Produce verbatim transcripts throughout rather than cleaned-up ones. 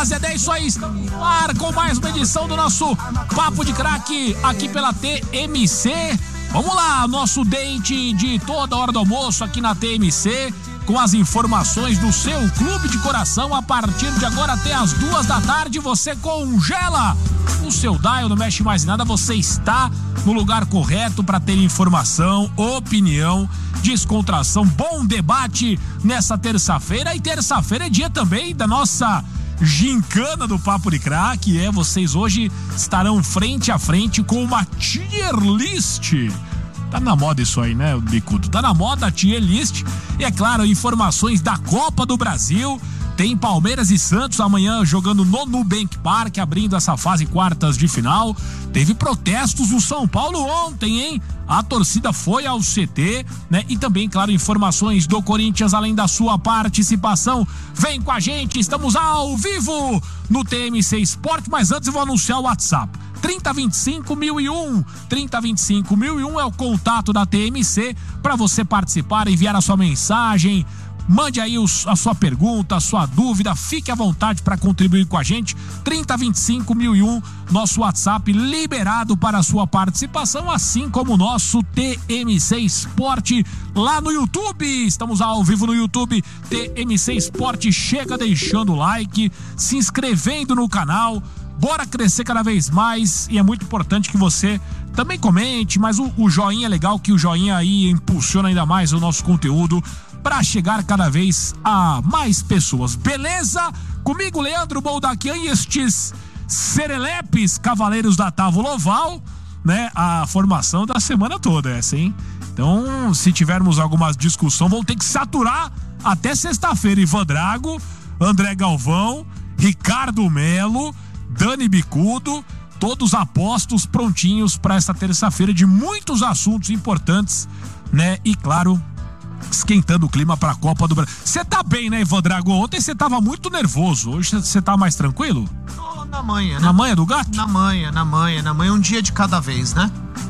rapaziada, é isso aí. Estamos no ar com mais uma edição do nosso Papo de Craque aqui pela T M C. Vamos lá, nosso date de toda hora do almoço aqui na T M C, com as informações do seu clube de coração. A partir de agora até as duas da tarde, você congela o seu dial, não mexe mais em nada, você está no lugar correto para ter informação, opinião, descontração, bom debate nessa terça-feira. E terça-feira é dia também da nossa gincana do Papo de Craque. É, vocês hoje estarão frente a frente com uma tier list. Tá na moda isso aí, né, Bicudo? Tá na moda a tier list. E é claro, informações da Copa do Brasil. Tem Palmeiras e Santos amanhã jogando no Nubank Park, abrindo essa fase quartas de final. Teve protestos no São Paulo ontem, hein? A torcida foi ao C T, né? E também, claro, informações do Corinthians, além da sua participação. Vem com a gente, estamos ao vivo no T M C Sport, mas antes eu vou anunciar o WhatsApp. trinta, vinte e cinco, mil e um. trinta, vinte e cinco, mil e um é o contato da T M C para você participar, enviar a sua mensagem. Mande aí os, a sua pergunta, a sua dúvida, fique à vontade para contribuir com a gente. trinta, vinte e cinco, mil e um, nosso WhatsApp liberado para a sua participação, assim como o nosso T M C Sport lá no YouTube. Estamos ao vivo no YouTube, T M C Sport. Chega deixando o like, se inscrevendo no canal. Bora crescer cada vez mais, e é muito importante que você também comente, mas o, o joinha é legal, que o joinha aí impulsiona ainda mais o nosso conteúdo para chegar cada vez a mais pessoas. Beleza? Comigo, Leandro Boldaquian, e estes serelepes cavaleiros da Távola Oval, né? A formação da semana toda essa, hein? Então, se tivermos alguma discussão, vão ter que saturar até sexta-feira. Ivan Drago, André Galvão, Ricardo Melo, Dani Bicudo, todos apostos, prontinhos para esta terça-feira de muitos assuntos importantes, né? E claro, esquentando o clima para a Copa do Brasil. Você tá bem, né, Ivan Drago? Ontem você tava muito nervoso. Hoje você tá mais tranquilo? Tô na manha, né? Na manha do gato? Na manha, na manha, na manha. Um dia de cada vez, né?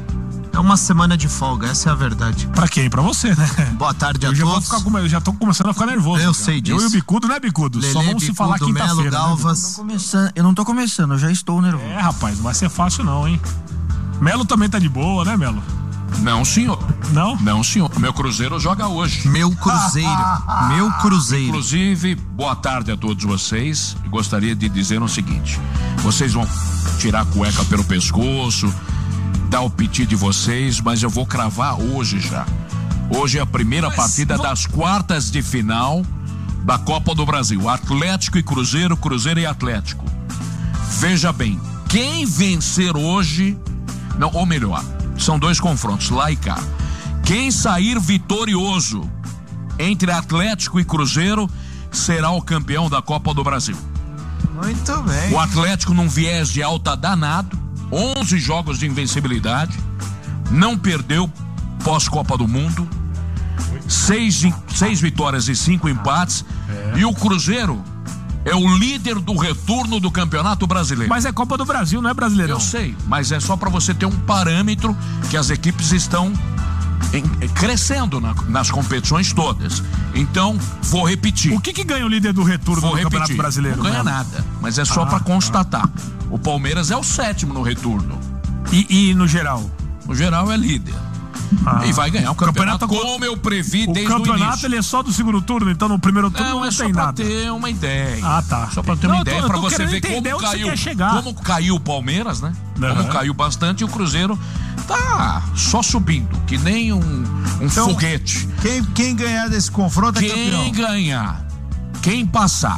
É uma semana de folga, essa é a verdade. Pra quem? Pra você, né? Boa tarde a eu já todos. Vou ficar, eu já tô começando a ficar nervoso. Eu já. sei disso. Eu e o Bicudo, né, Bicudo? Lelê, Só vamos Bicudo, se falar quinta-feira. Melo, Galvas. Né, eu, tô começando, eu não tô começando, eu já estou nervoso. É, rapaz, não vai ser fácil não, hein? Melo também tá de boa, né, Melo? Não, senhor. Não? Não, senhor. Meu Cruzeiro joga hoje. Meu Cruzeiro. Meu Cruzeiro. Inclusive, boa tarde a todos vocês. Gostaria de dizer o seguinte: vocês vão tirar a cueca pelo pescoço, dar o piti de vocês, mas eu vou cravar hoje já. Hoje é a primeira mas partida vou... das quartas de final da Copa do Brasil. Atlético e Cruzeiro, Cruzeiro e Atlético. Veja bem, quem vencer hoje, não, ou melhor, são dois confrontos, lá e cá. Quem sair vitorioso entre Atlético e Cruzeiro será o campeão da Copa do Brasil. Muito bem. O Atlético num viés de alta danado, onze jogos de invencibilidade, não perdeu pós-Copa do Mundo, seis, seis vitórias e cinco empates, é. E o Cruzeiro é o líder do retorno do Campeonato Brasileiro. Mas é Copa do Brasil, não é Brasileirão. Eu sei, mas é só para você ter um parâmetro que as equipes estão em, crescendo na, nas competições todas. Então, vou repetir. O que que ganha o líder do retorno vou do repetir. Campeonato Brasileiro? Não ganha mesmo? nada, mas é só ah, para constatar. Ah. O Palmeiras é o sétimo no retorno. E, e no geral? No geral é líder. Ah. E vai ganhar o campeonato, campeonato como eu previ desde o início. O campeonato ele é só do segundo turno, então no primeiro turno não, não é tem só pra nada. ter uma ideia. Ah, tá. Só pra ter não, uma ideia, tô, pra você ver como caiu, como caiu o Palmeiras, né? Uhum. Como caiu bastante, e o Cruzeiro tá só subindo, que nem um, um então, foguete. Quem, quem ganhar desse confronto é quem campeão. Quem ganhar, quem passar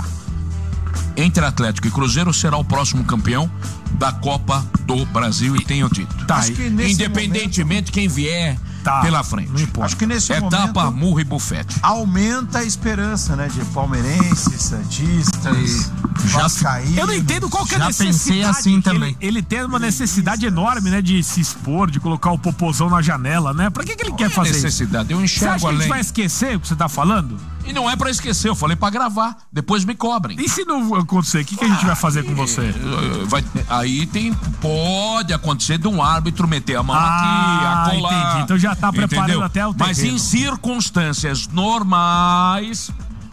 entre Atlético e Cruzeiro será o próximo campeão da Copa do Brasil, e tenho dito. Tá, independentemente momento, quem vier tá, pela frente. Acho que nesse é momento tapa, murro e bufete. Aumenta a esperança, né, de palmeirenses, santistas, vascaínos. Eu não entendo qual que é a já necessidade. Pensei assim também. Ele, ele tem uma necessidade enorme, né, de se expor, de colocar o popozão na janela, né? Pra que que ele Qual quer é fazer necessidade? isso? Eu enxergo Você acha que além. a gente vai esquecer o que você tá falando? E não é pra esquecer, eu falei pra gravar, depois me cobrem. E se não acontecer, o que, que a gente vai fazer com você? Vai, aí tem, pode acontecer de um árbitro meter a mão ah, aqui, acolá. Entendi, então já tá preparando entendeu? até o terreno. Mas em circunstâncias normais,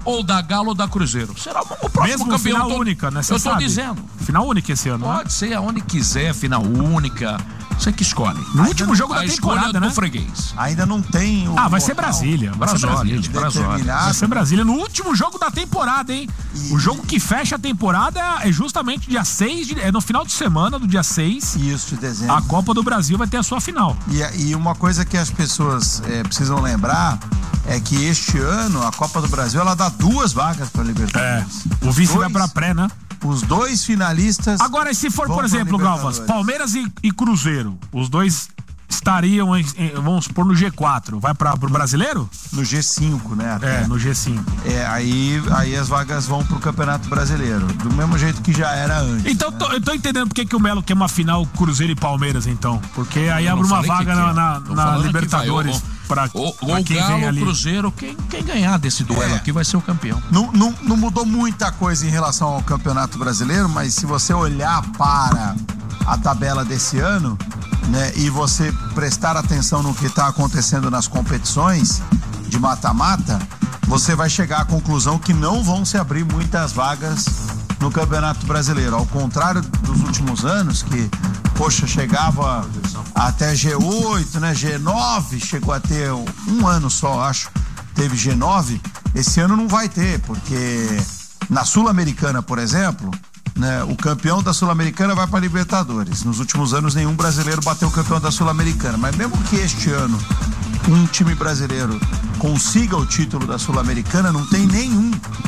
ou da Galo ou da Cruzeiro. Será o próximo Mesmo campeão. final tô, única, né? Eu tô sabe? dizendo. Final única esse ano, Pode né? ser aonde quiser, final única. Você que escolhe. No último jogo a da escolha temporada, do né? freguês. Ainda não tem o Ah, vai ser local Brasília. Vai ser Brasília. Brasólia. Vai ser Brasília. No último jogo da temporada, hein? E- O jogo que fecha a temporada é justamente dia seis, de, é no final de semana do dia seis. Isso, de dezembro. A Copa do Brasil vai ter a sua final. E, e uma coisa que as pessoas é, precisam lembrar é que este ano a Copa do Brasil ela dá duas vagas para É. Libertadores. O vice Dois- vai pra pré, né? Os dois finalistas. Agora, e se for, vão por pra exemplo, Galvas, Libertadores. Palmeiras e, e Cruzeiro, os dois estariam, em, em, vamos supor, no G quatro. Vai para pro brasileiro? No G cinco, né? até. É, no G cinco. É, aí, aí as vagas vão pro Campeonato Brasileiro. Do mesmo jeito que já era antes. Então, né? tô- eu tô entendendo por que que o Melo quer uma final Cruzeiro e Palmeiras, então. Porque aí Eu abre não uma falei vaga que na, quer. na, Tô na falando que Libertadores. vai, pra, Ou pra o quem vem Galo, ali. o Cruzeiro, quem, quem ganhar desse duelo É. aqui vai ser o campeão. Não, não, não mudou muita coisa em relação ao Campeonato Brasileiro, mas se você olhar para a tabela desse ano, né, e você prestar atenção no que está acontecendo nas competições de mata-mata, você vai chegar à conclusão que não vão se abrir muitas vagas no Campeonato Brasileiro. Ao contrário dos últimos anos, que, poxa, chegava até G oito, né, G nove, chegou a ter um ano só, acho, teve G nove. Esse ano não vai ter, porque na Sul-Americana, por exemplo, né, o campeão da Sul-Americana vai para Libertadores. Nos últimos anos, nenhum brasileiro bateu o campeão da Sul-Americana. Mas mesmo que este ano um time brasileiro consiga o título da Sul-Americana, não tem nenhum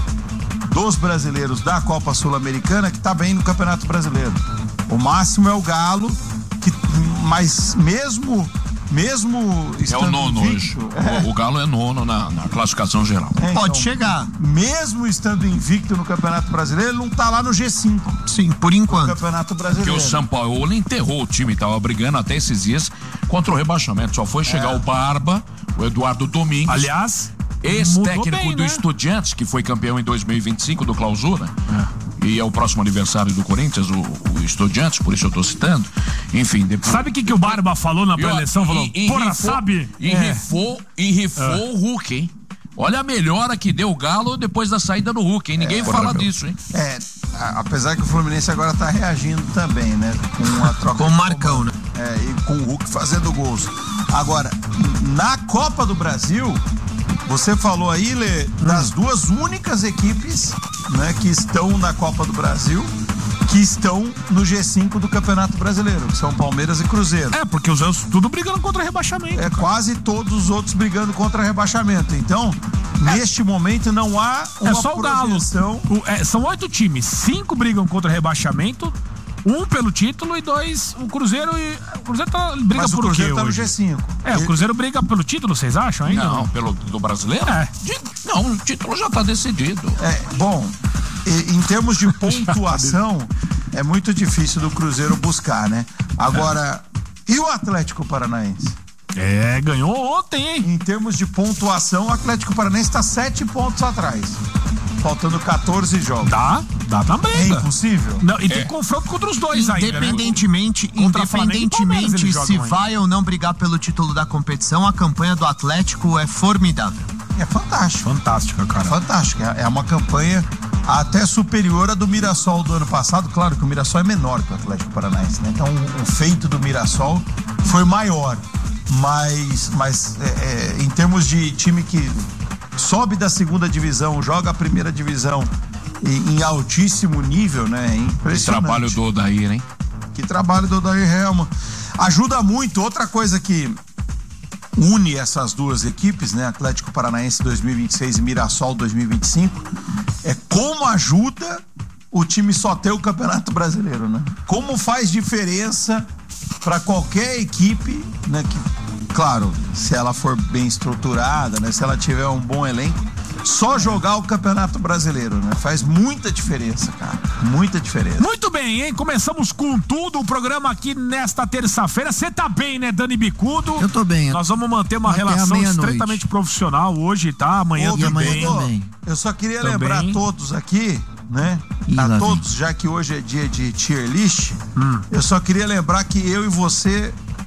dos brasileiros da Copa Sul-Americana que está bem no Campeonato Brasileiro. O máximo é o Galo, que, mas mesmo mesmo É estando o nono invicto, hoje. é, O, o Galo é nono na, na classificação geral. é, Pode então, chegar. mesmo estando invicto no Campeonato Brasileiro, ele não tá lá no G cinco Sim, por do enquanto. Campeonato Porque Brasileiro. o São Paulo enterrou o time, tava brigando até esses dias contra o rebaixamento. Só foi chegar É. o Barba, o Eduardo Domingues. Aliás, Ex-técnico mudou bem, do né? Estudiantes, que foi campeão em dois mil e vinte e cinco do Clausura. E é o próximo aniversário do Corinthians, o, o Estudiantes, por isso eu tô citando. Enfim, depois. Sabe o que, que o Barba falou na E, ó, pré-eleição? Falou, e- e porra, rifou- sabe? E É. rifou, e rifou o Hulk, hein? Olha a melhora que deu o Galo depois da saída do Hulk, hein? Ninguém fala disso, hein? É, a- apesar que o Fluminense agora tá reagindo também, né? Com a troca Com o de Marcão, né? É, e com o Hulk fazendo gols. Agora, na Copa do Brasil, você falou aí, Lê, das duas únicas equipes, né, que estão na Copa do Brasil, que estão no G cinco do Campeonato Brasileiro, que são Palmeiras e Cruzeiro. É, porque os outros tudo brigando contra rebaixamento. É quase todos os outros brigando contra rebaixamento. Então, neste momento, não há uma É só o Galo. projeção. O- é, são oito times, cinco brigam contra rebaixamento, um pelo título e dois o Cruzeiro e o Cruzeiro tá, briga Mas o por o quê Cruzeiro tá no hoje? G cinco. É, o Cruzeiro briga pelo título, vocês acham ainda? Não, pelo do brasileiro? É. De- não, o título já tá decidido. É, bom, e- em termos de pontuação, é muito difícil do Cruzeiro buscar, né? Agora, e o Atlético Paranaense? É, ganhou ontem, hein? Em termos de pontuação, o Atlético Paranaense está sete pontos atrás. Faltando quatorze jogos. Dá, dá na É briga. impossível? Não, e tem confronto contra os dois ainda, né? Independentemente, Contra Flamengo e Palmeiras independentemente eles se jogam ainda. vai ou não brigar pelo título da competição, a campanha do Atlético é formidável. É fantástico. Fantástica, cara. Fantástico. É é uma campanha até superior à do Mirassol do ano passado. Claro que o Mirassol é menor que o Atlético Paranaense, né? Então o, o feito do Mirassol foi maior. Mas, mas é, é, em termos de time que sobe da segunda divisão, joga a primeira divisão em, em altíssimo nível, né? É Esse impressionante. trabalho do Odair, hein? Que trabalho do Odair Helman. Ajuda muito. Outra coisa que une essas duas equipes, né? Atlético Paranaense dois mil e vinte e seis e Mirassol dois mil e vinte e cinco, é como ajuda o time só ter o Campeonato Brasileiro, né? Como faz diferença para qualquer equipe, né? Que, claro, se ela for bem estruturada, né? Se ela tiver um bom elenco, só jogar o Campeonato Brasileiro, né? Faz muita diferença, cara. Muita diferença. Muito bem, hein? Começamos com tudo o programa aqui nesta terça-feira. Você tá bem, né, Dani Bicudo? Eu tô bem. Nós vamos manter uma Até a relação meia-noite. estreitamente profissional hoje, tá? Amanhã Ô, E amanhã também. Bicudo, também. eu só queria Também. lembrar a todos aqui, né? Ih, A lá todos, já que hoje é dia de tier list, Hum. eu só queria lembrar que eu e você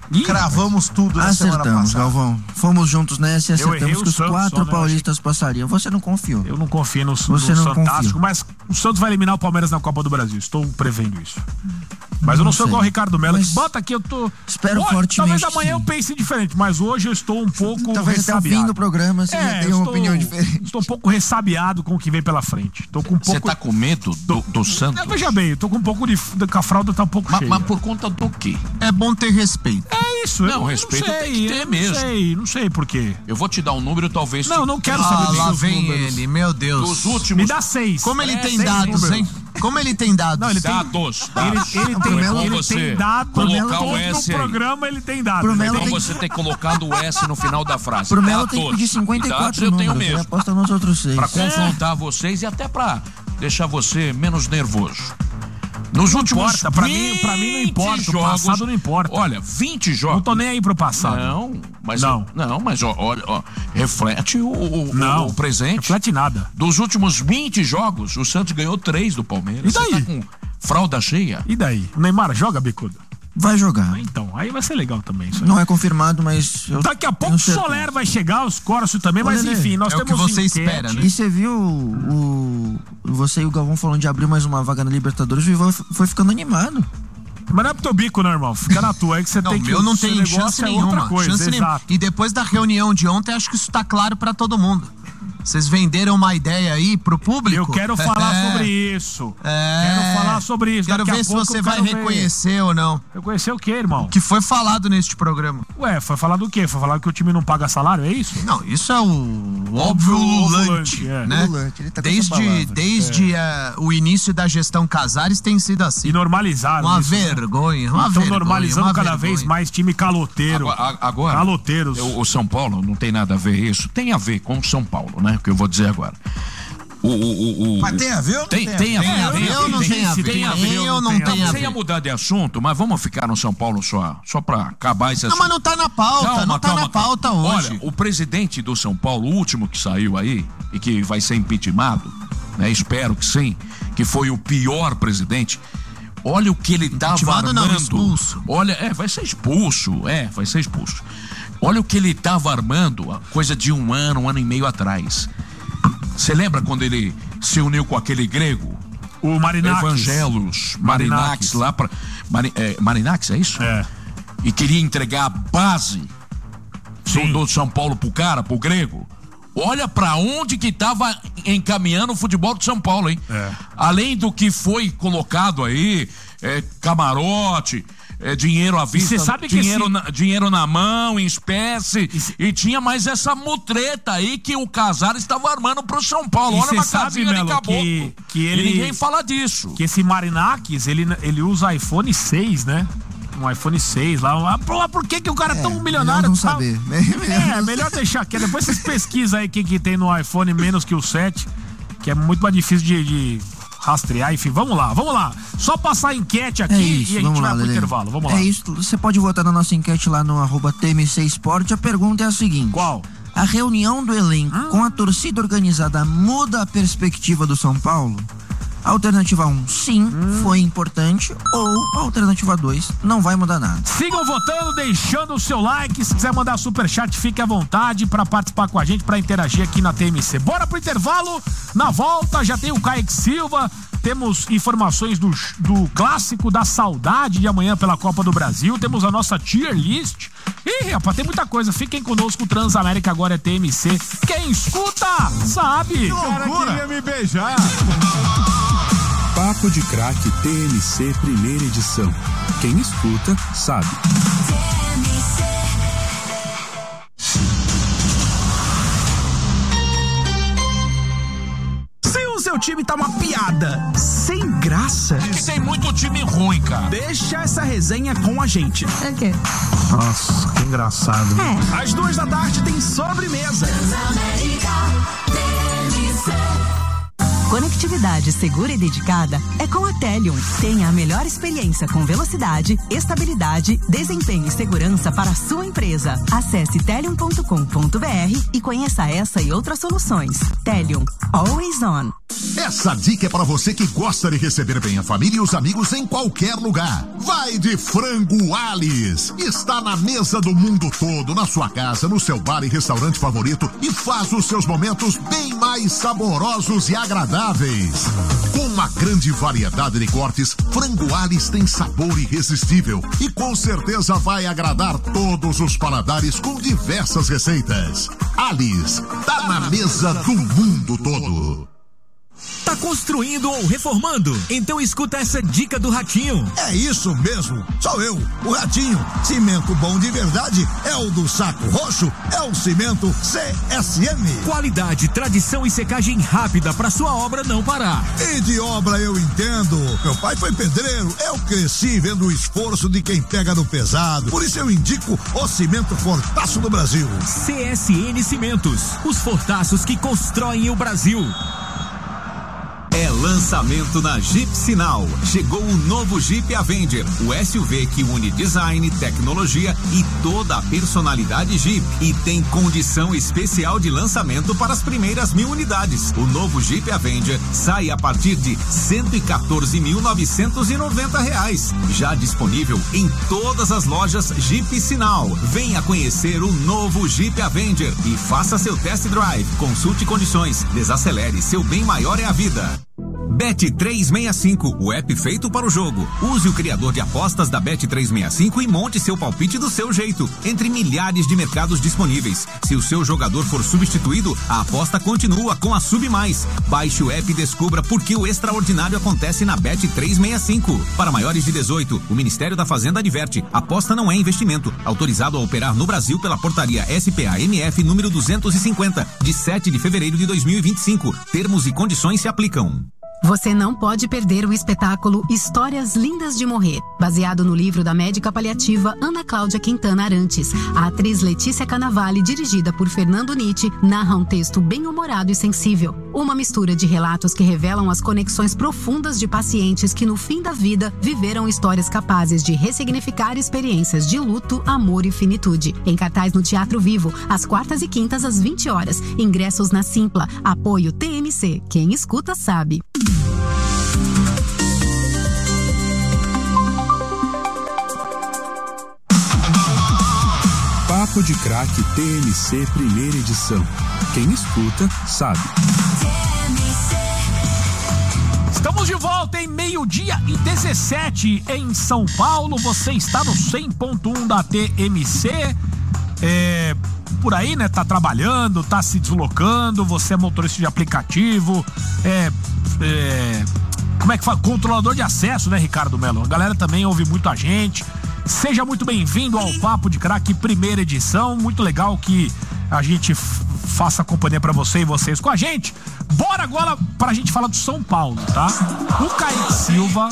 Ih, cravamos tudo na semana passada. Acertamos, Galvão. Fomos juntos nessa e acertamos que os Santos, quatro só, né? paulistas passariam. Você não confiou. Eu não confio no, Você no não Fantástico, confia. mas o Santos vai eliminar o Palmeiras na Copa do Brasil. Estou prevendo isso. Mas eu não Não sou sei. igual o Ricardo Mello. Mas Bota aqui, eu tô. espero Olha, fortemente Talvez que amanhã sim. eu pense diferente, mas hoje eu estou um pouco Talvez até o ressabiado. fim do programa você É, já tenha eu uma estou- opinião diferente. Estou um pouco ressabiado com o que vem pela frente. Estou com um Você pouco. tá com medo do, do Santos? É, veja bem, eu tô com um pouco de. Com a fralda tá um pouco Mas, cheia. mas por conta do quê? É bom ter respeito. É isso, Não, eu respeito não sei, tem que ter eu mesmo. Não sei, não sei por quê. Eu vou te dar um número, talvez. Não, te- não quero Ah, saber dos lá seus vem números. ele, meu Deus. Dos últimos. Me dá seis. Como ele É, tem seis dados, números. hein? Como ele tem dados? Não, ele tem- Dados. Ele, dados. ele Pro tem, Melo- ele você tem dado. colocar todo o S no aí. programa ele tem dado. Pro Melo Então tem- você tem colocado o S no final da frase. Pro Melo tem que Dados. pedir cinquenta e Dados quatro eu tenho números. Ele mesmo. aposta nos outros seis. Pra confrontar vocês e até pra deixar você menos nervoso. Nos últimos importa, pra mim- pra mim não importa, o vinte jogos, passado não importa. Olha, vinte jogos. Não tô nem aí pro passado. Não, mas Não. não, mas ó, olha, ó, reflete o, o, Não, o presente. reflete nada. Dos últimos vinte jogos, o Santos ganhou três do Palmeiras. E daí? Você tá com fralda cheia? E daí? O Neymar joga, bicudo? Vai jogar. Então, aí vai ser legal também isso aí. Não é confirmado, mas eu Daqui a pouco tenho o certeza. Soler vai chegar, os Corso também, mas Olha, enfim, nós é o temos que você enquete. espera, né? E você viu o, o- você e o Galvão falando de abrir mais uma vaga na Libertadores, o Ivan f- foi ficando animado. Mas não é pro teu bico, não, irmão. Fica na tua, é que você Não, tem o que... meu não o seu tem negócio chance é nenhuma. outra coisa, chance nenhuma. exato. E depois da reunião de ontem, acho que isso tá claro pra todo mundo. Vocês venderam uma ideia aí pro público? Eu quero falar É. sobre isso. É. Quero falar sobre isso. Quero Daqui a ver se pouco você eu vai quero ver. reconhecer ou não. Reconhecer o quê, irmão? O que foi falado neste programa. Ué, foi falar do quê? Foi falar que o time não paga salário, é isso? Não, isso é o óbvio lulante, lulante, é. né? Lulante, ele tá com essa desde palavra. desde eh, o início da gestão Casares tem sido assim. E normalizaram Uma isso, né? vergonha, uma Estão vergonha. normalizando uma cada vergonha. vez mais time caloteiro. Agora, agora Caloteiros. o, o São Paulo não tem nada a ver isso. Tem a ver com o São Paulo, né? O que eu vou dizer agora. O, o, o, o, Mas tem a ver ou não tem, tem a tem a ver? Tem a ver ou não tem a ver? Tem a ver Tem ou ou não Não, tem a você ver? ia mudar de assunto, mas vamos ficar no São Paulo só, só pra acabar esse Não, assunto. mas não tá na pauta, Calma, não tá calma, na pauta calma. hoje. Olha, o presidente do São Paulo, o último que saiu aí, e que vai ser impeachmentado, né? Espero que sim, que foi o pior presidente. Olha o que ele tava Impeachmentado não, armando. expulso. Olha, é, vai ser expulso, é, vai ser expulso. Olha o que ele tava armando, a coisa de um ano, um ano e meio atrás. Você lembra quando ele se uniu com aquele grego? O Marinakis. Evangelos, Marinakis, lá pra. Mari, é, Marinakis, é isso? É. E queria entregar a base Sim. do, do São Paulo pro cara, pro grego. Olha pra onde que tava encaminhando o futebol do São Paulo, hein? É. Além do que foi colocado aí, é, camarote, é, dinheiro à vista, cê sabe que dinheiro, esse- na, dinheiro na mão, em espécie, E cê- e tinha mais essa mutreta aí que o Casares estava armando pro São Paulo. E Olha cê uma sabe, casinha de Melo, caboclo. que- que ele- E ninguém fala disso. Que esse Marinakis, ele, ele usa iPhone seis, né? Um iPhone seis lá. Ah, Por, por que, que o cara é tão milionário? melhor não tá? saber. É, melhor deixar quieto. Depois vocês pesquisam aí o que, que tem no iPhone menos que o sete, que é muito mais difícil de, de rastrear. Enfim, vamos lá, vamos lá. Só passar a enquete aqui É isso, e a gente vamos vai lá, pro Lelê. intervalo. Vamos lá. É isso, você pode votar na nossa enquete lá no arroba T M C Esporte. A pergunta é a seguinte: Qual? A reunião do elenco com a torcida organizada muda a perspectiva do São Paulo? Alternativa um, sim, foi importante. Ou alternativa dois, não vai mudar nada. Sigam votando, deixando o seu like. Se quiser mandar superchat, fique à vontade para participar com a gente, para interagir aqui na T M C. Bora pro intervalo. Na volta já tem o Kaique Silva. Temos informações do, do clássico da saudade de amanhã pela Copa do Brasil. Temos a nossa tier list. Ih, rapaz, tem muita coisa. Fiquem conosco. O Transamérica agora é T M C. Quem escuta, sabe. Queria me beijar. Papo de Craque T M C primeira edição. Quem escuta, sabe. Se o seu time tá uma piada, sem graça, Que tem muito time ruim, cara. deixa essa resenha com a gente. É o quê? Nossa, que engraçado. Às duas da tarde tem sobremesa. Conectividade segura e dedicada é com a Telium. Tenha a melhor experiência com velocidade, estabilidade, desempenho e segurança para a sua empresa. Acesse telium ponto com ponto br e conheça essa e outras soluções. Telium, always on. Essa dica é para você que gosta de receber bem a família e os amigos em qualquer lugar. Vai de Frango Alice. Está na mesa do mundo todo, na sua casa, no seu bar e restaurante favorito e faz os seus momentos bem mais saborosos e agradáveis. Com uma grande variedade de cortes, Frango Alice tem sabor irresistível e com certeza vai agradar todos os paladares com diversas receitas. Alice, tá na mesa do mundo todo. Tá construindo ou reformando? Então escuta essa dica do Ratinho. É isso mesmo, sou eu, o Ratinho. Cimento bom de verdade é o do Saco Roxo, é o Cimento C S M. Qualidade, tradição e secagem rápida para sua obra não parar. E de obra eu entendo. Meu pai foi pedreiro, eu cresci vendo o esforço de quem pega no pesado. Por isso eu indico o Cimento Fortaço do Brasil. C S N Cimentos, os fortaços que constroem o Brasil. É lançamento na Jeep Sinal. Chegou o novo Jeep Avenger, o S U V que une design, tecnologia e toda a personalidade Jeep. E tem condição especial de lançamento para as primeiras mil unidades. O novo Jeep Avenger sai a partir de cento e quatorze mil novecentos e noventa reais. Já disponível em todas as lojas Jeep Sinal. Venha conhecer o novo Jeep Avenger e faça seu test drive. Consulte condições. Desacelere, seu bem maior é a vida. Bet trezentos e sessenta e cinco, o app feito para o jogo. Use o criador de apostas da Bet trezentos e sessenta e cinco e monte seu palpite do seu jeito, entre milhares de mercados disponíveis. Se o seu jogador for substituído, a aposta continua com a Sub Mais. Baixe o app e descubra por que o extraordinário acontece na Bet trezentos e sessenta e cinco. Para maiores de dezoito, o Ministério da Fazenda adverte: aposta não é investimento. Autorizado a operar no Brasil pela portaria S P A M F número duzentos e cinquenta, de sete de fevereiro de dois mil e vinte e cinco. Termos e condições se aplicam. Você não pode perder o espetáculo Histórias Lindas de Morrer, baseado no livro da médica paliativa Ana Cláudia Quintana Arantes. A atriz Letícia Cannavale, dirigida por Fernando Nietzsche, narra um texto bem-humorado e sensível. Uma mistura de relatos que revelam as conexões profundas de pacientes que, no fim da vida, viveram histórias capazes de ressignificar experiências de luto, amor e finitude. Em cartaz no Teatro Vivo, às quartas e quintas às vinte horas. Ingressos na Simpla. Apoio T M C. Quem escuta sabe. Papo de Craque T M C primeira edição. Quem escuta sabe. Estamos de volta em meio-dia e dezessete em São Paulo. Você está no cem ponto um da T M C. É, por aí, né? Tá trabalhando, tá se deslocando. Você é motorista de aplicativo. É, é, como é que fala? Controlador de acesso, né, Ricardo Melo? A galera também ouve muito a gente. Seja muito bem-vindo ao Papo de Craque primeira edição. Muito legal que a gente f- faça companhia pra você e vocês com a gente. Bora agora pra gente falar do São Paulo, tá? O Kaique Silva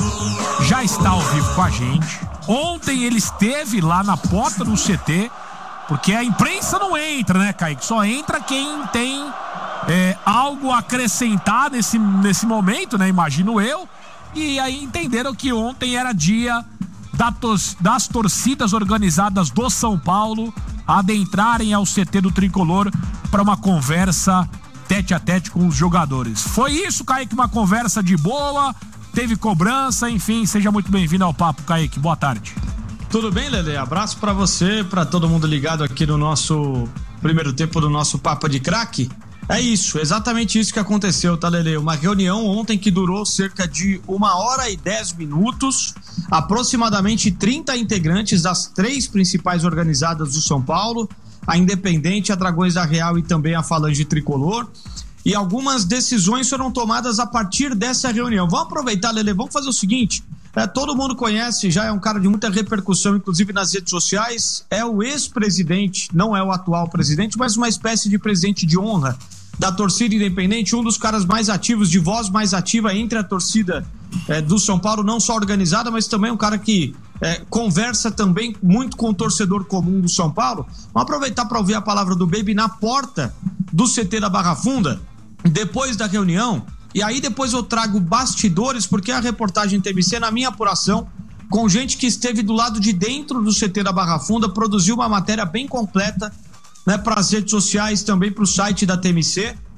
já está ao vivo com a gente. Ontem ele esteve lá na porta do C T, porque a imprensa não entra, né, Kaique? Só entra quem tem é, algo a acrescentar nesse, nesse momento, né? Imagino eu. E aí entenderam que ontem era dia da tor- das torcidas organizadas do São Paulo adentrarem ao C T do Tricolor para uma conversa tete a tete com os jogadores. Foi isso, Kaique? Uma conversa de boa, teve cobrança, enfim, seja muito bem-vindo ao Papo, Kaique. Boa tarde. Tudo bem, Lelê? Abraço pra você, pra todo mundo ligado aqui no nosso primeiro tempo do nosso Papo de Craque. É isso, exatamente isso que aconteceu, tá, Lelê? Uma reunião ontem que durou cerca de uma hora e dez minutos, aproximadamente trinta integrantes das três principais organizadas do São Paulo, a Independente, a Dragões da Real e também a Falange Tricolor. E algumas decisões foram tomadas a partir dessa reunião. Vamos aproveitar, Lelê, vamos fazer o seguinte: é, todo mundo conhece, já é um cara de muita repercussão, inclusive nas redes sociais, é o ex-presidente, não é o atual presidente, mas uma espécie de presidente de honra da torcida independente, um dos caras mais ativos, de voz mais ativa entre a torcida é, do São Paulo, não só organizada, mas também um cara que é, conversa também muito com o torcedor comum do São Paulo. Vamos aproveitar para ouvir a palavra do Baby na porta do C T da Barra Funda, depois da reunião, e aí depois eu trago bastidores, porque a reportagem T M C, na minha apuração, com gente que esteve do lado de dentro do C T da Barra Funda, produziu uma matéria bem completa, né, para as redes sociais, também para o site da T M C.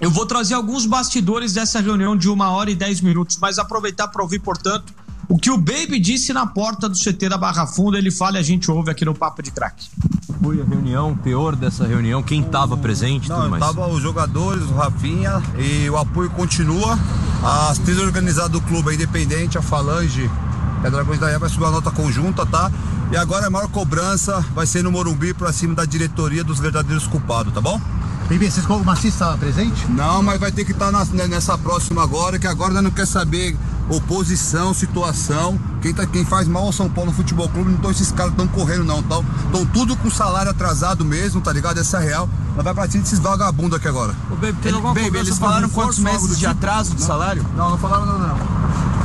Eu vou trazer alguns bastidores dessa reunião de uma hora e dez minutos, mas aproveitar para ouvir, portanto, o que o Baby disse na porta do C T da Barra Funda. Ele fala e a gente ouve aqui no Papo de Craque. Foi a reunião, teor dessa reunião, quem estava presente? Não, tudo mais? Tava os jogadores, o Rafinha, e o apoio continua. As trilhas organizadas do clube, a Independente, a Falange, a Dragões da Ilha vai subir uma nota conjunta, tá? E agora a maior cobrança vai ser no Morumbi pra cima da diretoria dos verdadeiros culpados, tá bom? Bem, vocês o Maciço estava presente? Não, mas vai ter que estar tá nessa próxima agora, que agora nós não quer saber oposição, situação. Quem, tá, quem faz mal ao São Paulo Futebol Clube, então esses caras estão correndo não, estão tão tudo com salário atrasado mesmo, tá ligado? Essa é real. Mas vai pra cima desses vagabundos aqui agora. Ô, Baby, tem alguma Baby, eles falaram quantos meses de atraso de salário? Não, não falaram nada não.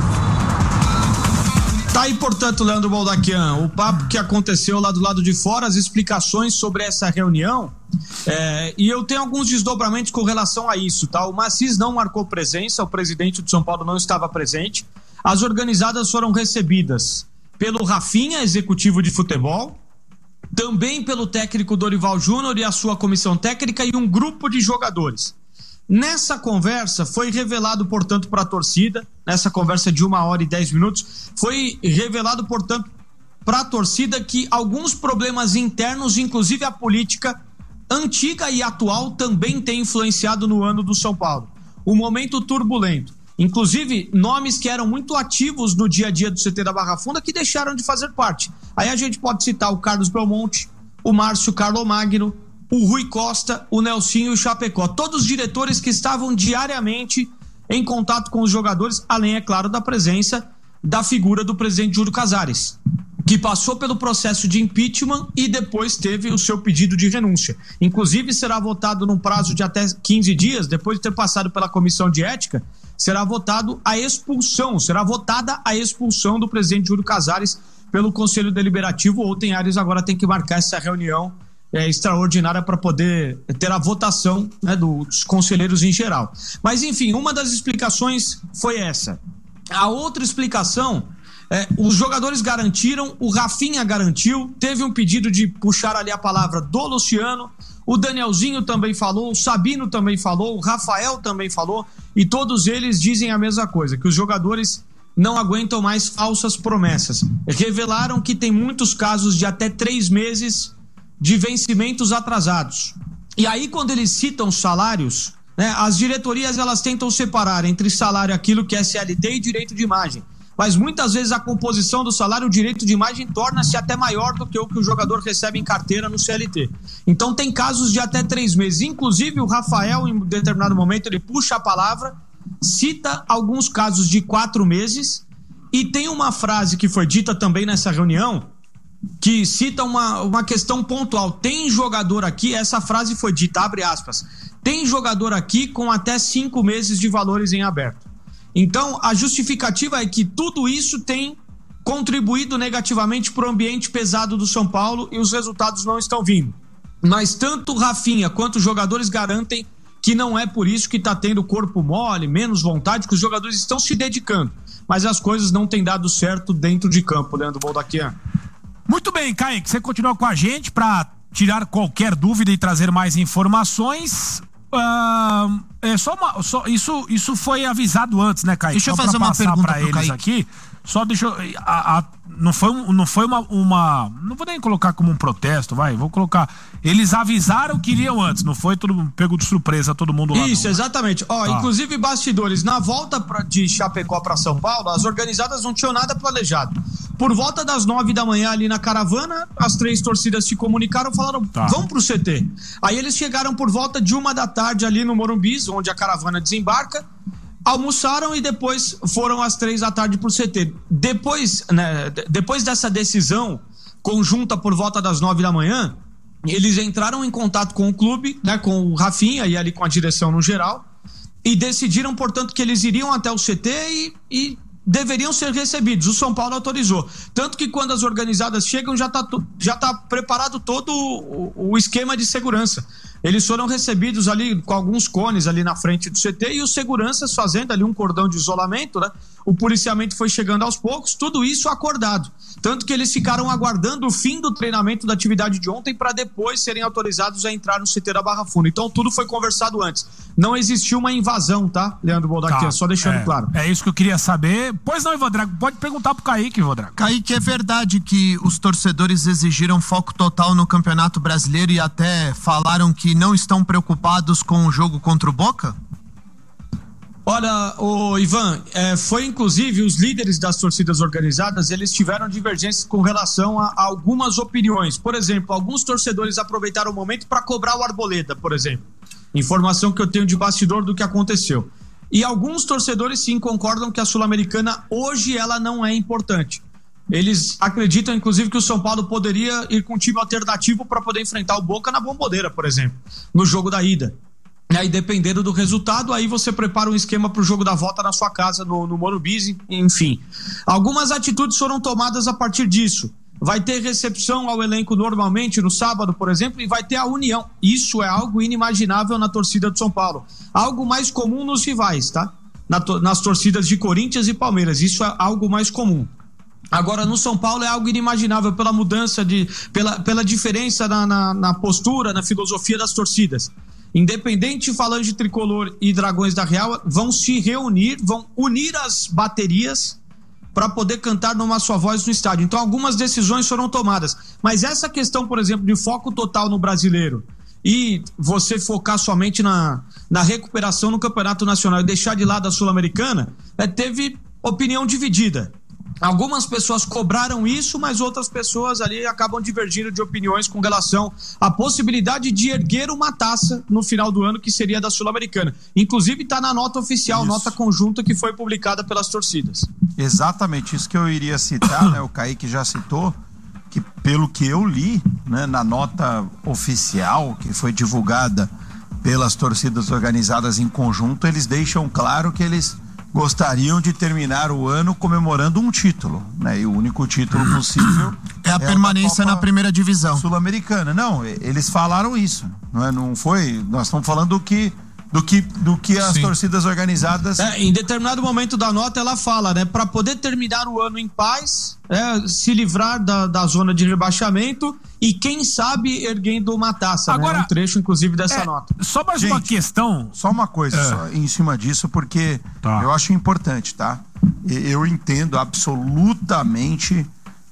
Tá aí, portanto, Leandro Baldaquian, o papo que aconteceu lá do lado de fora, as explicações sobre essa reunião, é, e eu tenho alguns desdobramentos com relação a isso, tá? O Macis não marcou presença, o presidente do São Paulo não estava presente. As organizadas foram recebidas pelo Rafinha, executivo de futebol, também pelo técnico Dorival Júnior e a sua comissão técnica e um grupo de jogadores. Nessa conversa foi revelado, portanto, para a torcida, nessa conversa de uma hora e dez minutos, foi revelado, portanto, para a torcida que alguns problemas internos, inclusive a política antiga e atual, também tem influenciado no ano do São Paulo. Um momento turbulento. Inclusive, nomes que eram muito ativos no dia a dia do C T da Barra Funda que deixaram de fazer parte. Aí a gente pode citar o Carlos Belmonte, o Márcio Carlomagno, o Rui Costa, o Nelsinho e o Chapecó. Todos os diretores que estavam diariamente em contato com os jogadores, além, é claro, da presença da figura do presidente Júlio Casares, que passou pelo processo de impeachment e depois teve o seu pedido de renúncia. Inclusive, será votado num prazo de até quinze dias, depois de ter passado pela comissão de ética, será votado a expulsão, será votada a expulsão do presidente Júlio Casares pelo Conselho Deliberativo. O Outen Ares agora tem que marcar essa reunião é, extraordinária para poder ter a votação, né, dos conselheiros em geral. Mas, enfim, uma das explicações foi essa. A outra explicação, é, os jogadores garantiram, o Rafinha garantiu, teve um pedido de puxar ali a palavra do Luciano, o Danielzinho também falou, o Sabino também falou, o Rafael também falou, e todos eles dizem a mesma coisa, que os jogadores não aguentam mais falsas promessas. Revelaram que tem muitos casos de até três meses de vencimentos atrasados. E aí, quando eles citam salários, né, as diretorias elas tentam separar entre salário aquilo que é C L T e direito de imagem. Mas muitas vezes a composição do salário, o direito de imagem, torna-se até maior do que o que o jogador recebe em carteira no C L T. Então tem casos de até três meses. Inclusive o Rafael, em determinado momento, ele puxa a palavra, cita alguns casos de quatro meses e tem uma frase que foi dita também nessa reunião que cita uma, uma questão pontual. Tem jogador aqui, essa frase foi dita, abre aspas, tem jogador aqui com até cinco meses de valores em aberto. Então, a justificativa é que tudo isso tem contribuído negativamente para o ambiente pesado do São Paulo e os resultados não estão vindo. Mas tanto o Rafinha quanto os jogadores garantem que não é por isso que está tendo corpo mole, menos vontade, que os jogadores estão se dedicando. Mas as coisas não têm dado certo dentro de campo, Leandro Baldaquian. Muito bem, Kaique, você continua com a gente para tirar qualquer dúvida e trazer mais informações. Uh, é só uma, só, isso, isso foi avisado antes, né, Kaique? Deixa eu só fazer uma pergunta pra pro eles Kaique. aqui. Só deixa eu, a, a, não foi, não foi uma, uma, não vou nem colocar como um protesto, vai, vou colocar, eles avisaram que iriam antes, não foi tudo pego de surpresa todo mundo lá. Isso, não, exatamente. Ó, tá. Inclusive bastidores, na volta pra, de Chapecó para São Paulo, as organizadas não tinham nada planejado. Por volta das nove da manhã ali na caravana, as três torcidas se comunicaram, falaram, tá, vamos pro C T. Aí eles chegaram por volta de uma da tarde ali no Morumbi, onde a caravana desembarca, almoçaram e depois foram às três da tarde pro C T. Depois, né, depois dessa decisão conjunta por volta das nove da manhã, eles entraram em contato com o clube, né, com o Rafinha e ali com a direção no geral, e decidiram, portanto, que eles iriam até o C T e, e deveriam ser recebidos. O São Paulo autorizou. Tanto que quando as organizadas chegam, já está já tá preparado todo o, o esquema de segurança. Eles foram recebidos ali com alguns cones ali na frente do C T e os seguranças fazendo ali um cordão de isolamento, né? o policiamento foi chegando aos poucos, tudo isso acordado. Tanto que eles ficaram aguardando o fim do treinamento da atividade de ontem para depois serem autorizados a entrar no C T da Barra Funda. Então tudo foi conversado antes. Não existiu uma invasão, tá, Leandro Boldaquian? Tá, só deixando é, claro. É isso que eu queria saber. Pois não, Ivan Drago, pode perguntar pro Kaique, Ivan Drago. Kaique, é verdade que os torcedores exigiram foco total no Campeonato Brasileiro e até falaram que não estão preocupados com o jogo contra o Boca? Olha, o Ivan, é, foi inclusive os líderes das torcidas organizadas, eles tiveram divergências com relação a, a algumas opiniões. Por exemplo, alguns torcedores aproveitaram o momento para cobrar o Arboleda, por exemplo. Informação que eu tenho de bastidor do que aconteceu. E alguns torcedores sim concordam que a Sul-Americana hoje ela não é importante. Eles acreditam, inclusive, que o São Paulo poderia ir com um time alternativo para poder enfrentar o Boca na Bomboneira, por exemplo, no jogo da ida. E aí, dependendo do resultado, aí você prepara um esquema para o jogo da volta na sua casa, no, no Morumbi, enfim. Algumas atitudes foram tomadas a partir disso. Vai ter recepção ao elenco normalmente no sábado, por exemplo, e vai ter a união. Isso é algo inimaginável na torcida do São Paulo. Algo mais comum nos rivais, tá? Na to- nas torcidas de Corinthians e Palmeiras. Isso é algo mais comum. Agora, no São Paulo é algo inimaginável pela mudança, de, pela, pela diferença na, na, na postura, na filosofia das torcidas. Independente, Falange Tricolor e Dragões da Real vão se reunir, vão unir as baterias para poder cantar numa só voz no estádio. Então, algumas decisões foram tomadas. Mas essa questão, por exemplo, de foco total no brasileiro e você focar somente na, na recuperação no Campeonato Nacional e deixar de lado a Sul-Americana, é, teve opinião dividida. Algumas pessoas cobraram isso, mas outras pessoas ali acabam divergindo de opiniões com relação à possibilidade de erguer uma taça no final do ano, que seria da Sul-Americana. Inclusive está na nota oficial, isso. Nota conjunta que foi publicada pelas torcidas. Exatamente isso que eu iria citar, né? O Kaique já citou, que pelo que eu li, né, na nota oficial que foi divulgada pelas torcidas organizadas em conjunto, eles deixam claro que eles gostariam de terminar o ano comemorando um título, né? E o único título possível é a é permanência na primeira divisão sul-americana. Não, eles falaram isso, não é? Não foi. Nós estamos falando do que do que do que as Sim. torcidas organizadas. É, em determinado momento da nota ela fala, né? Para poder terminar o ano em paz, é, se livrar da, da zona de rebaixamento e quem sabe erguendo uma taça. Agora, né? Um trecho, inclusive, dessa é, nota. Só mais Gente, uma questão. Só uma coisa, é. só em cima disso, porque tá. eu acho importante, tá? Eu entendo absolutamente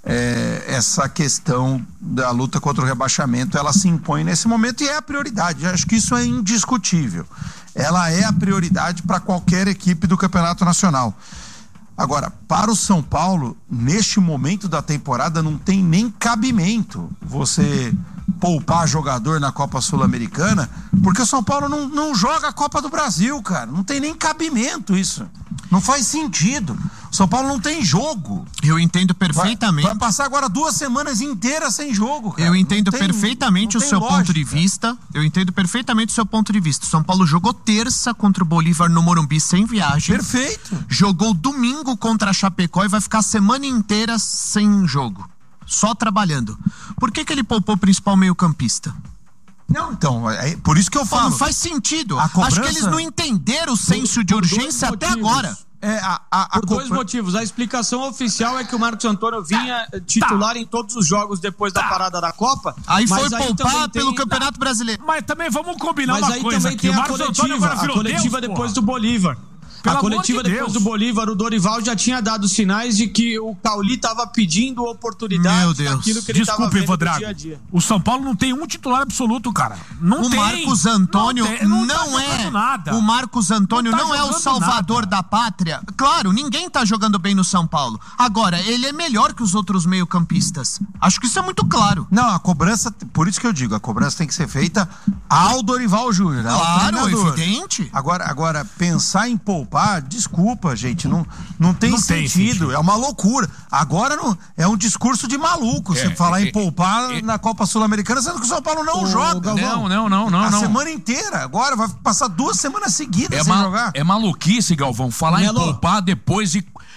é, essa questão da luta contra o rebaixamento, ela se impõe nesse momento e é a prioridade. Eu acho que isso é indiscutível. Ela é a prioridade para qualquer equipe do Campeonato Nacional. Agora, para o São Paulo, neste momento da temporada, não tem nem cabimento você poupar jogador na Copa Sul-Americana, porque o São Paulo não, não joga a Copa do Brasil, cara. Não tem nem cabimento isso. Não faz sentido. O São Paulo não tem jogo. Eu entendo perfeitamente. Vai, vai passar agora duas semanas inteiras sem jogo, cara. Eu entendo tem, perfeitamente o seu lógica. ponto de vista. Eu entendo perfeitamente o seu ponto de vista. O São Paulo jogou terça contra o Bolívar no Morumbi sem viagem. Perfeito. Jogou domingo contra a Chapecó e vai ficar a semana inteira sem jogo. Só trabalhando. Por que que ele poupou o principal meio-campista? Não, então, é por isso que eu falo. Não faz sentido. A cobrança... Acho que eles não entenderam o senso por, de urgência até agora. É, a, a, a por dois co... motivos. A explicação oficial é que o Marcos Antônio vinha titular tá. em todos os jogos depois da tá. parada da Copa. Aí foi poupar pelo tem... Campeonato Brasileiro. Mas também vamos combinar mas uma coisa aqui. Mas aí também tem a coletiva, a coletiva Deus, depois porra. do Bolívar. Pelo a coletiva de depois do Bolívar, o Dorival já tinha dado sinais de que o Cauli estava pedindo oportunidade naquilo que ele estava vendo no dia a dia. O São Paulo não tem um titular absoluto, cara. Não o tem. Marcos Antônio não, tem, não, não tá é. Nada. O Marcos Antônio não, tá não é o salvador nada. da pátria. Claro, ninguém tá jogando bem no São Paulo. Agora, ele é melhor que os outros meio-campistas. Acho que isso é muito claro. Não, a cobrança, por isso que eu digo, a cobrança tem que ser feita ao Dorival Júnior. Claro, evidente. Agora, agora, pensar em poupar, desculpa, gente, não, não tem, não sentido, tem sentido, é uma loucura. Agora não, é um discurso de maluco, é, você falar é, em poupar é, na Copa Sul-Americana, sendo que o São Paulo não o, joga. Não, não, não, não. A não. semana inteira, agora vai passar duas semanas seguidas é sem ma, jogar. É maluquice, Galvão, falar Melo. em poupar depois de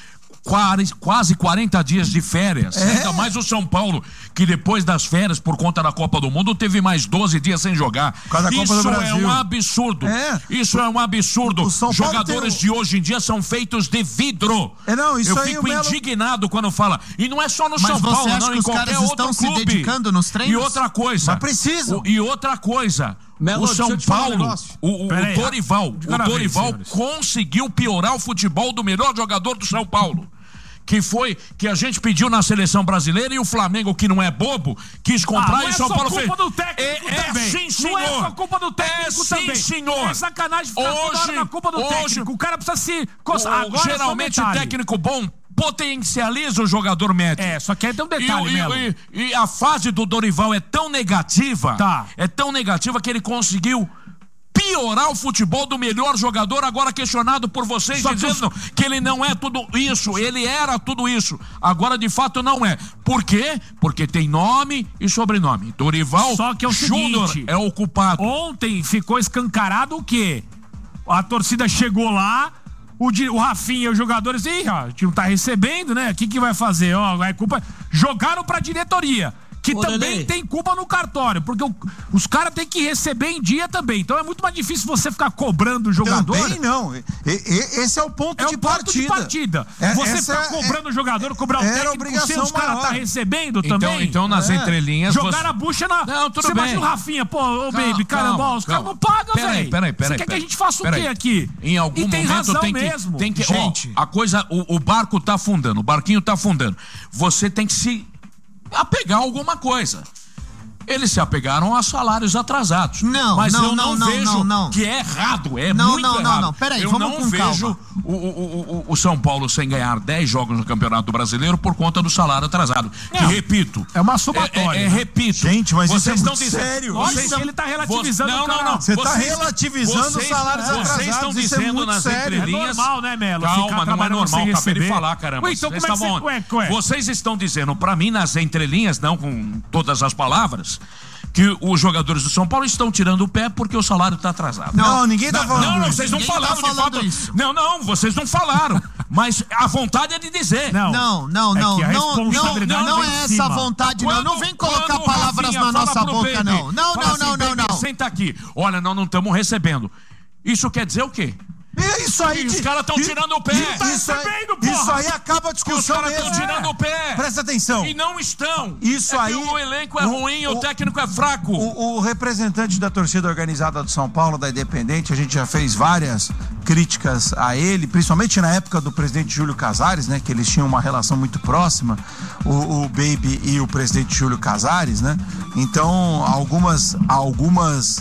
quase quarenta dias de férias. É. Ainda mais o São Paulo, que depois das férias, por conta da Copa do Mundo, teve mais doze dias sem jogar. Isso é um absurdo. É. Isso é um absurdo. Os jogadores tem... de hoje em dia são feitos de vidro. É, não, isso Eu aí fico Melo... indignado quando fala. E não é só no Mas São Paulo, acha não, que em os qualquer caras outro estão clube. se dedicando nos treinos? E outra coisa. Mas precisam. O, e outra coisa. Melo, o São Paulo, um o, o, o Dorival, o Dorival vez, conseguiu piorar o futebol do melhor jogador do São Paulo. Que foi que a gente pediu na seleção brasileira e o Flamengo, que não é bobo, quis comprar ah, e o São Paulo fez. Não é só culpa do técnico é, também. É sim, senhor. Não é só culpa do técnico é, também. Sim, senhor. É sacanagem ficar hoje, toda hora na culpa do hoje, técnico. O cara precisa se... O, Agora geralmente o técnico bom potencializa o jogador médio. É, só que aí tem um detalhe, e, Melo. E, e, e a fase do Dorival é tão negativa, tá. é tão negativa que ele conseguiu piorar o futebol do melhor jogador, agora questionado por vocês, Só dizendo que, os... que ele não é tudo isso, ele era tudo isso, agora de fato não é. Por quê? Porque tem nome e sobrenome. Dorival Só que é o Júnior seguinte, é o culpado. Ontem ficou escancarado o quê? A torcida chegou lá, o, o Rafinha e os jogadores, ih, ó, o time tá recebendo, né? O que que vai fazer? Ó, é culpa... Jogaram pra diretoria. Que Ô, também Lelê. tem culpa no cartório, porque o, os caras têm que receber em dia também. Então é muito mais difícil você ficar cobrando o jogador. Também não. E, e, esse é o ponto, é de, o ponto partida. de partida. É, você ficar é, cobrando o jogador, cobrar o técnico, sem os caras tá recebendo então, também. Então nas é. entrelinhas... Jogar você... a bucha na... Não, tudo você bem. imagina o Rafinha, pô, ô baby, caramba, calma, os caras não pagam, velho. Peraí, peraí, peraí. Você quer que a gente faça o quê aqui? Em algum e tem momento razão tem que... mesmo. Tem que gente. Ó, a coisa... O, o barco tá afundando, o barquinho tá afundando. Você tem que se apegar a alguma coisa. Eles se apegaram a salários atrasados. Não, mas não, eu não, não, vejo não, não. que é errado, é não, muito não, errado. Não, não, não, peraí, eu vamos não com vejo calma. O, o, o, o São Paulo sem ganhar dez jogos no Campeonato Brasileiro por conta do salário atrasado. Que, não, repito... É uma somatória. É, é, é, repito. Gente, mas vocês isso é estão muito dizendo, sério. Vocês, ele tá relativizando não, o cara. Não, não, Você vocês, tá relativizando vocês, os salários atrasados. Vocês estão dizendo é nas sério. entrelinhas... É normal, né, Melo? Calma, não é normal. Acabei de falar, caramba. Ué, então como é que você... Ué, ué. Vocês estão dizendo pra mim nas entrelinhas, não com todas as palavras... que os jogadores do São Paulo estão tirando o pé porque o salário está atrasado. Não, não, ninguém tá falando Não, não, isso. vocês não ninguém falaram tá falando de fato. Isso. Não, não, vocês não falaram. Mas a vontade é de dizer. Não, não, não, é não, não, não, não, não é essa a vontade, quando, não. Não vem colocar palavras na nossa boca, baby, não. Não, não, assim, não, não, baby, não. Senta aqui. Olha, nós não estamos recebendo. Isso quer dizer o quê? Isso aí. Os caras estão tirando o pé. Tá isso, aí, isso aí acaba a discussão. Os caras estão tirando o pé. Presta atenção. E não estão. Isso é aí. Que o elenco é o, ruim, o, o técnico é fraco. O, o representante da torcida organizada do São Paulo, da Independente, a gente já fez várias críticas a ele, principalmente na época do presidente Júlio Casares, né? Que eles tinham uma relação muito próxima, o, o Baby e o presidente Júlio Casares, né? Então, algumas, algumas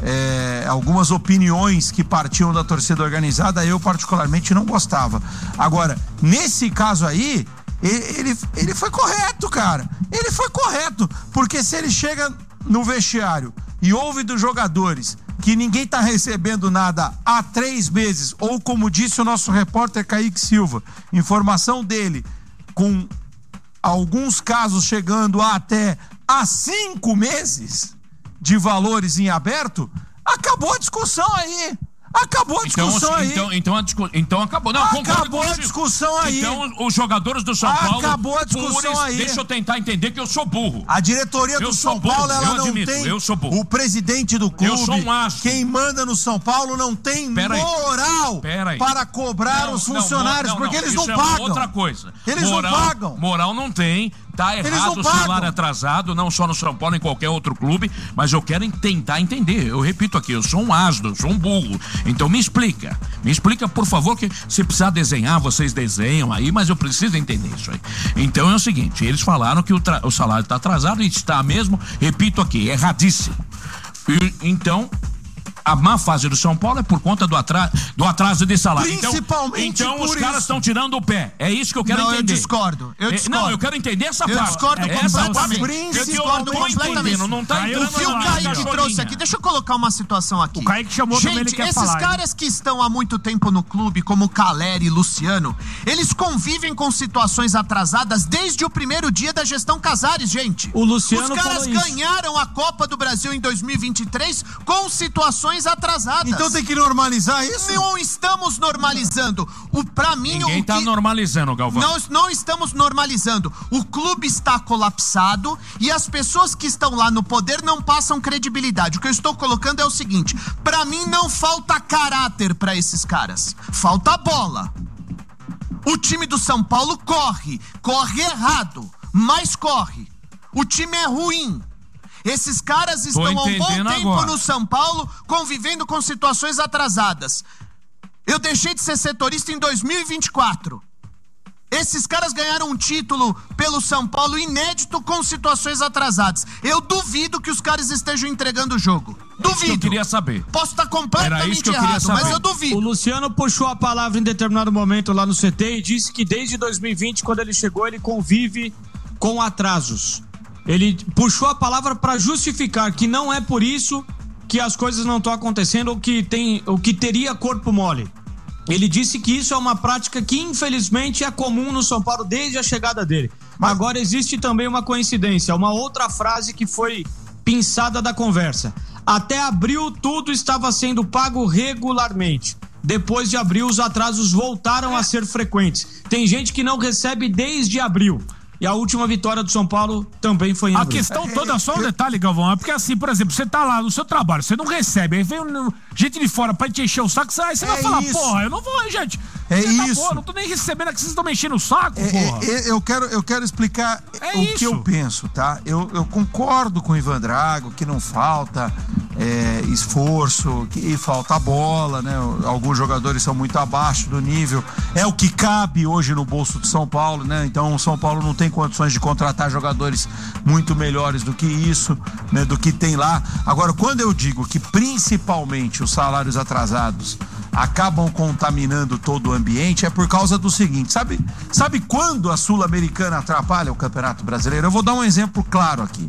É, algumas opiniões que partiam da torcida organizada, eu particularmente não gostava. Agora, nesse caso aí, ele, ele, ele foi correto, cara. Ele foi correto, porque se ele chega no vestiário e ouve dos jogadores que ninguém tá recebendo nada há três meses, ou como disse o nosso repórter Kaique Silva, informação dele, com alguns casos chegando a até há cinco meses de valores em aberto, acabou a discussão aí. Acabou a discussão então, aí. Então, então, a discu... então acabou. Não, acabou a discussão aí. Então, os jogadores do São Paulo. Acabou a discussão aí. Deixa eu tentar entender que eu sou burro. A diretoria do eu São burro, Paulo, ela não admito, tem. Eu sou burro. O presidente do clube. Eu sou um astro. Quem manda no São Paulo não tem Pera moral Pera para cobrar não, os funcionários, não, não, porque não, eles não não é pagam. Outra coisa. Eles moral, não pagam. Moral não tem. Tá errado o salário atrasado, não só no São Paulo, em qualquer outro clube, mas eu quero tentar entender. Eu repito aqui, eu sou um asno, eu sou um burro. Então me explica. Me explica, por favor, que se precisar desenhar, vocês desenham aí, mas eu preciso entender isso aí. Então é o seguinte, eles falaram que o, o salário está atrasado e está mesmo, repito aqui, erradíssimo. E, então... A má fase do São Paulo é por conta do, atra... do atraso de salário. Principalmente Então, então os caras estão tirando o pé. É isso que eu quero não, entender. Eu discordo. Eu discordo. Não, eu quero entender essa eu parte. Discordo é essa completamente. parte. Eu discordo eu completamente. Não tá o que o Kaique trouxe aqui, deixa eu colocar uma situação aqui. O Kaique chamou Gente, também, ele quer esses falar, caras hein? que estão há muito tempo no clube, como Caleri e Luciano, eles convivem com situações atrasadas desde o primeiro dia da gestão Casares, gente. O Luciano Os caras falou ganharam isso. a Copa do Brasil em dois mil e vinte e três com situações situações atrasadas. Então tem que normalizar isso? Não estamos normalizando. O, pra mim, Ninguém o tá que... normalizando, Galvão. Não, não estamos normalizando. O clube está colapsado e as pessoas que estão lá no poder não passam credibilidade. O que eu estou colocando é o seguinte: pra mim não falta caráter pra esses caras. Falta bola. O time do São Paulo corre. Corre errado, mas corre. O time é ruim. Esses caras estão há um bom tempo agora no São Paulo convivendo com situações atrasadas. Eu deixei de ser setorista em dois mil e vinte e quatro. Esses caras ganharam um título pelo São Paulo inédito com situações atrasadas. Eu duvido que os caras estejam entregando o jogo. Duvido. É isso que eu queria saber. Posso estar completamente errado, mas eu duvido. O Luciano puxou a palavra em determinado momento lá no C T e disse que desde dois mil e vinte, quando ele chegou, ele convive com atrasos. Ele puxou a palavra para justificar que não é por isso que as coisas não estão acontecendo ou que, tem, ou que teria corpo mole. Ele disse que isso é uma prática que infelizmente é comum no São Paulo desde a chegada dele. Mas agora existe também uma coincidência, uma outra frase que foi pinçada da conversa. Até abril tudo estava sendo pago regularmente. Depois de abril os atrasos voltaram a ser frequentes. Tem gente que não recebe desde abril. E a última vitória do São Paulo também foi em abril. A questão toda, só um detalhe, Galvão, é porque assim, por exemplo, você tá lá no seu trabalho, você não recebe, aí vem um, gente de fora pra te encher o saco, aí você é vai falar, isso. porra, eu não vou, gente. É você isso. Tá, porra, não tô nem recebendo, é que vocês estão me enchendo o saco, é, porra. É, eu, quero, eu quero explicar é o isso. que eu penso, tá? Eu, eu concordo com o Ivan Drago que não falta é, esforço, que falta bola, né? Alguns jogadores são muito abaixo do nível. É o que cabe hoje no bolso do São Paulo, né? Então o São Paulo não tem condições de contratar jogadores muito melhores do que isso, né, do que tem lá. Agora, quando eu digo que principalmente os salários atrasados acabam contaminando todo o ambiente, é por causa do seguinte, sabe, sabe quando a Sul-Americana atrapalha o Campeonato Brasileiro? Eu vou dar um exemplo claro aqui.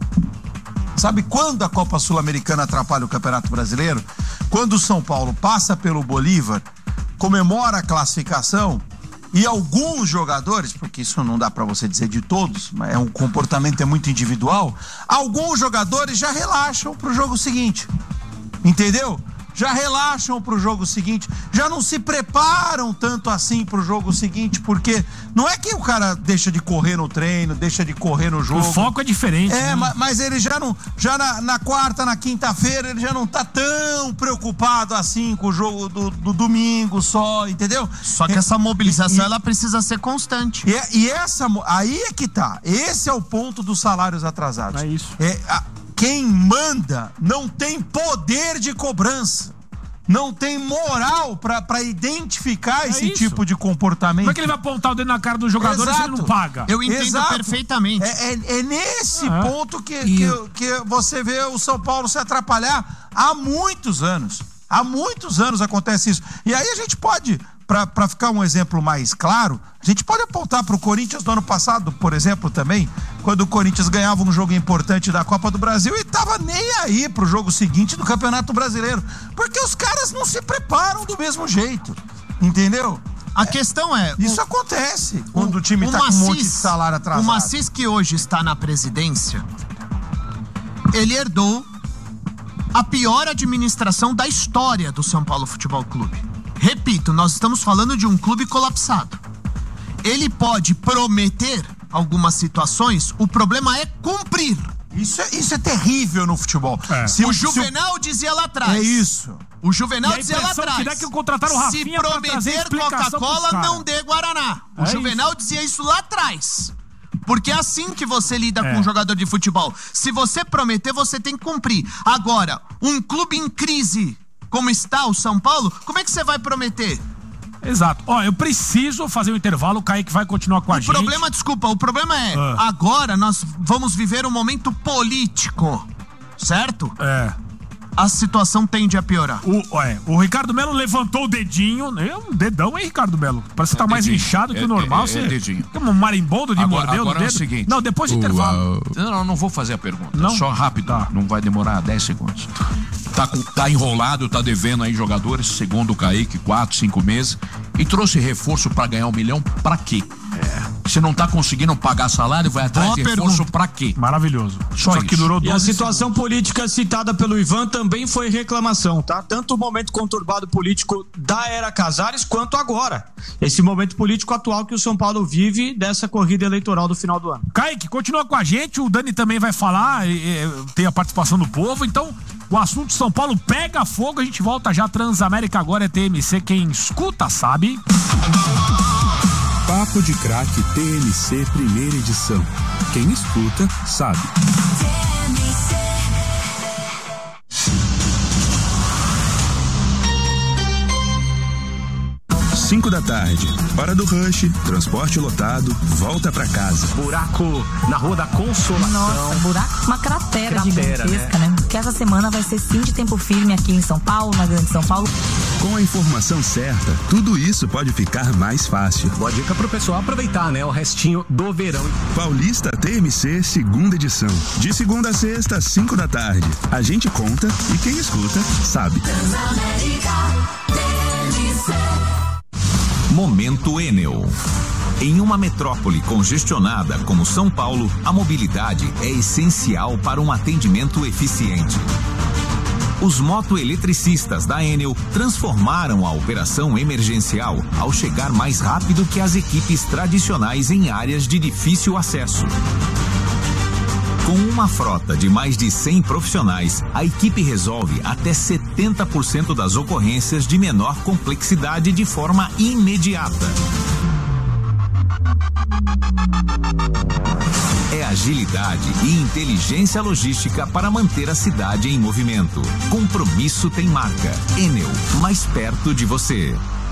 Sabe quando a Copa Sul-Americana atrapalha o Campeonato Brasileiro? Quando o São Paulo passa pelo Bolívar, comemora a classificação e alguns jogadores, porque isso não dá pra você dizer de todos, mas é um comportamento é muito individual, alguns jogadores já relaxam pro jogo seguinte, entendeu? Já relaxam pro jogo seguinte, já não se preparam tanto assim pro jogo seguinte, porque não é que o cara deixa de correr no treino, deixa de correr no jogo. O foco é diferente. É, né? mas, mas ele já não, já na, na quarta, na quinta-feira, ele já não tá tão preocupado assim com o jogo do, do domingo só, entendeu? Só que é, essa mobilização, e, ela precisa ser constante. E, e essa, aí é que tá, esse é o ponto dos salários atrasados. É isso. É, a, Quem manda não tem poder de cobrança, não tem moral pra, pra identificar é esse isso. tipo de comportamento. Como é que ele vai apontar o dedo na cara do jogador Exato. se ele não paga? Eu entendo Exato. perfeitamente. É, é, é nesse ah. ponto que, que, que você vê o São Paulo se atrapalhar há muitos anos. Há muitos anos acontece isso. E aí a gente pode, para ficar um exemplo mais claro, a gente pode apontar para o Corinthians do ano passado, por exemplo, também, quando o Corinthians ganhava um jogo importante da Copa do Brasil e tava nem aí pro jogo seguinte do Campeonato Brasileiro. Porque os caras não se preparam do mesmo jeito. Entendeu? A questão é... Isso o, acontece quando o, o time o tá Macis, com um monte de salário atrasado. O Macis, que hoje está na presidência, ele herdou a pior administração da história do São Paulo Futebol Clube. Repito, nós estamos falando de um clube colapsado. Ele pode prometer algumas situações, o problema é cumprir. Isso é, isso é terrível no futebol. É. Se o o Juvenal se... dizia lá atrás. É isso. O Juvenal dizia lá atrás. Que dá que contrataram o Rafinha se prometer Coca-Cola, não dê Guaraná. O é Juvenal isso. dizia isso lá atrás. Porque é assim que você lida é. com um jogador de futebol. Se você prometer, você tem que cumprir. Agora, um clube em crise, como está o São Paulo, como é que você vai prometer? Exato. Ó, eu preciso fazer um intervalo, o Kaique vai continuar com a o gente. O problema, desculpa, o problema é, ah. agora nós vamos viver um momento político, certo? É. A situação tende a piorar. O, é, o Ricardo Melo levantou o dedinho, né? Um dedão, hein, Ricardo Melo? Parece que é tá dedinho. mais inchado que é, o normal. É, você é dedinho. É um marimbondo de agora, morder agora no dedo. É o seguinte. Não, depois de uh, intervalo. Uh, não, não vou fazer a pergunta. Não? Só rápido, tá. Não vai demorar dez segundos. Tá, com, tá enrolado, tá devendo aí jogadores, segundo o Kaique, quatro, cinco meses. E trouxe reforço pra ganhar um milhão pra quê? É. Se não tá conseguindo pagar salário, vai atrás Boa de reforço pergunta. pra quê? Maravilhoso. Só, Só isso. que durou E a doze situação política citada pelo Ivan também foi reclamação, tá? Tanto o momento conturbado político da era Casares, quanto agora. Esse momento político atual que o São Paulo vive dessa corrida eleitoral do final do ano. Kaique, continua com a gente, o Dani também vai falar, e, e, tem a participação do povo, então o assunto de São Paulo pega fogo, a gente volta já. Transamérica agora é T M C, quem escuta sabe. Papo de Craque T M C primeira edição. Quem escuta sabe. Cinco da tarde, hora do rush, transporte lotado, volta pra casa. Buraco na Rua da Consolação. Nossa, buraco, uma cratera, Cratera, gigantesca, né? Porque essa semana vai ser sim de tempo firme aqui em São Paulo, na Grande São Paulo. Com a informação certa, tudo isso pode ficar mais fácil. Boa dica pro pessoal aproveitar, né? O restinho do verão. Paulista T M C, segunda edição. De segunda a sexta, cinco da tarde. A gente conta e quem escuta sabe. Momento Enel. Em uma metrópole congestionada como São Paulo, a mobilidade é essencial para um atendimento eficiente. Os motoeletricistas da Enel transformaram a operação emergencial ao chegar mais rápido que as equipes tradicionais em áreas de difícil acesso. Com uma frota de mais de cem profissionais, a equipe resolve até setenta por cento das ocorrências de menor complexidade de forma imediata. É agilidade e inteligência logística para manter a cidade em movimento. Compromisso tem marca. Enel, mais perto de você.